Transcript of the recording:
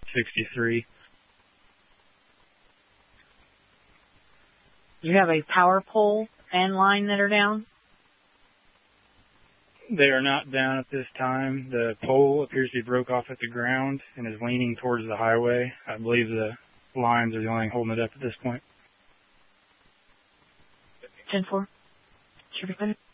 63. Do you have a power pole and line that are down? They are not down at this time. The pole appears to be broke off at the ground and is leaning towards the highway. I believe the lines are the only thing holding it up at this point. 10-4. Should be good.